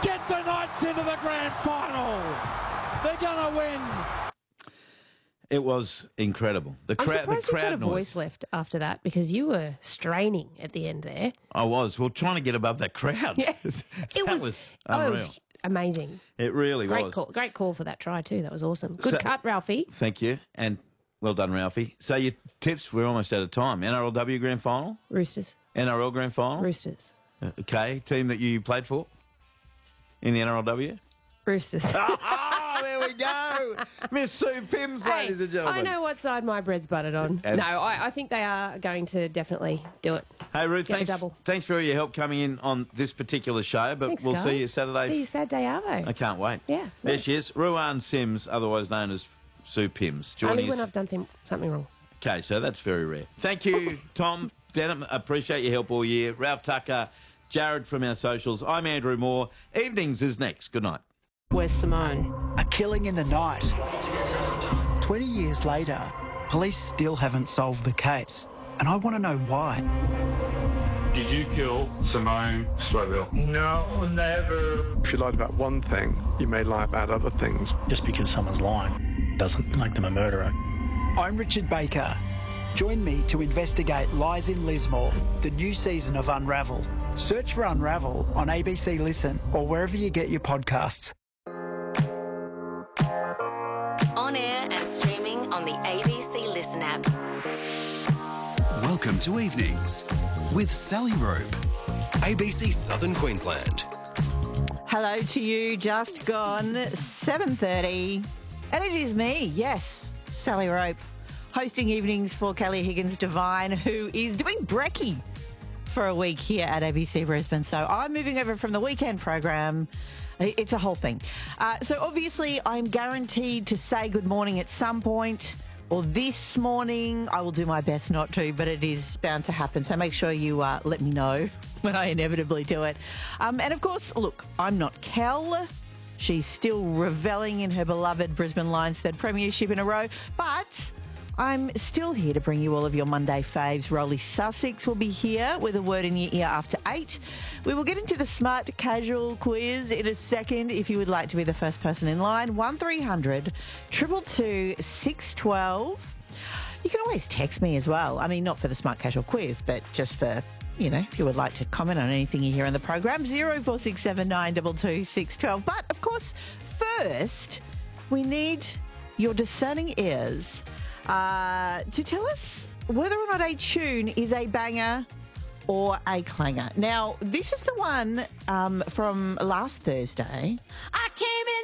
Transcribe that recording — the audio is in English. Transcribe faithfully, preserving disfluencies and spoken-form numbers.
get the Knights into the grand final. They're going to win. It was incredible. The I'm crowd, surprised the crowd you've got a noise. voice left after that because you were straining at the end there. I was. Well, trying to get above that crowd. Yeah, that it was, was oh, unreal. it was amazing. It really Great was. call, great call for that try too. That was awesome. Good So- cut, Ralphie. Thank you, and well done, Ralphie. So your tips, we're almost out of time. N R L W Grand Final, Roosters, N R L Grand Final. Roosters, Uh, Okay, team that you played for in the N R L W. Roosters. Oh, there we go. Miss Sue Pims, Hey, ladies and gentlemen. I know what side my bread's buttered on. And- no, I, I think they are going to definitely do it. Hey, Ruth, Get a thanks, double. thanks for all your help coming in on this particular show, but Thanks, we'll guys. see you Saturday. See you Saturday, Arvo. I can't wait. Yeah, There nice. she is, Ruan Sims, otherwise known as Sue Pims. Only Joining when us. I've done th- something wrong. Okay, so that's very rare. Thank you, Tom Denham. Appreciate your help all year. Ralph Tucker, Jared from our socials. I'm Andrew Moore. Evenings is next. Good night. Where's Simone? A killing in the night. twenty years later, police still haven't solved the case. And I want to know why. Did you kill Simone Stroville? No, never. If you lied about one thing, you may lie about other things. Just because someone's lying doesn't make them a murderer. I'm Richard Baker. Join me to investigate Lies in Lismore, the new season of Unravel. Search for Unravel on A B C Listen or wherever you get your podcasts. On air and streaming on the A B C Listen app. Welcome to Evenings with Sally Rope, A B C Southern Queensland. Hello to you, just gone seven thirty. And it is me, yes, Sally Rope, hosting evenings for Kelly Higgins Devine, who is doing brekkie for a week here at A B C Brisbane. So I'm moving over from the weekend program. It's a whole thing. Uh, so obviously I'm guaranteed to say good morning at some point. Or this morning. I will do my best not to, but it is bound to happen. So make sure you uh, let me know when I inevitably do it. Um, and of course, look, I'm not Kel. She's still revelling in her beloved Brisbane Lions third premiership in a row. But I'm still here to bring you all of your Monday faves. Rolly Sussex will be here with a word in your ear after eight. We will get into the smart casual quiz in a second. If you would like to be the first person in line, one three hundred two two two six one two. You can always text me as well. I mean, not for the smart casual quiz, but just for, you know, if you would like to comment on anything you hear on the program, zero four six seven nine two two six one two. But, of course, first, we need your discerning ears uh, to tell us whether or not a tune is a banger or a clanger. Now, this is the one um, from last Thursday. I